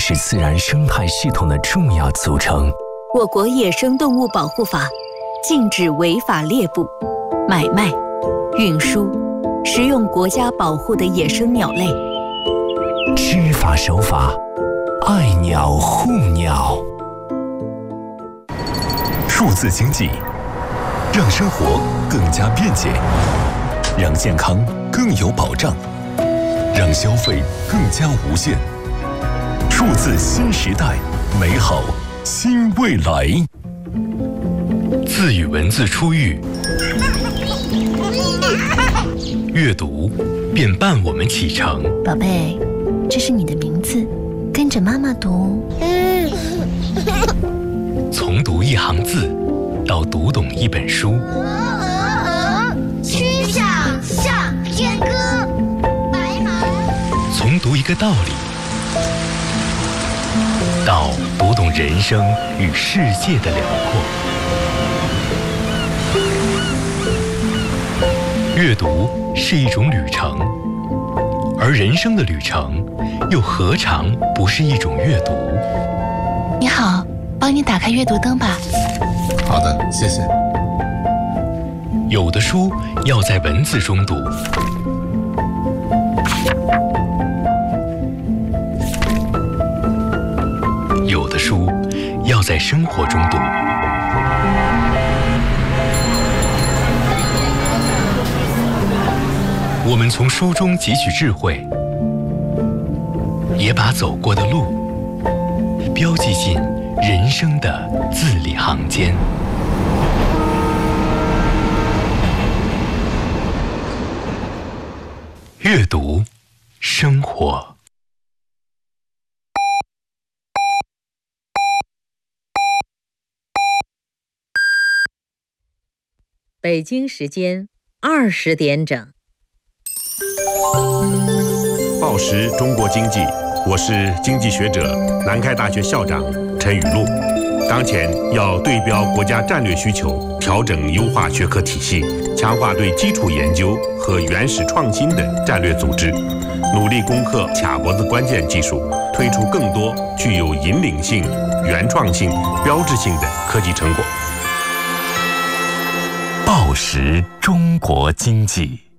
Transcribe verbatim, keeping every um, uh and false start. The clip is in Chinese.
是自然生态系统的重要组成。 我国野生动物保护法禁止违法猎捕、买卖、运输、食用国家保护的野生鸟类。 知法守法，爱鸟护鸟。数字经济让生活更加便捷，让健康更有保障，让消费更加无限。数字新时代，美好新未来。字与文字出狱，阅读便伴我们启程。 宝贝，这是你的名字，跟着妈妈读。 从读一行字到读懂一本书， 曲项向天歌，白马。 从读一个道理到读懂人生与世界的辽阔。阅读是一种旅程，而人生的旅程又何尝不是一种阅读？ 你好，帮你打开阅读灯吧。 好的，谢谢。 有的书要在文字中读，有的书要在生活中读。我们从书中汲取智慧，也把走过的路标记进人生的字里行间。阅读，生活。 北京时间二十点整。 报时中国经济，我是经济学者、南开大学校长陈雨露。当前要对标国家战略需求，调整优化学科体系，强化对基础研究和原始创新的战略组织，努力攻克卡脖子关键技术，推出更多具有引领性、原创性、标志性的科技成果。 报时中国经济。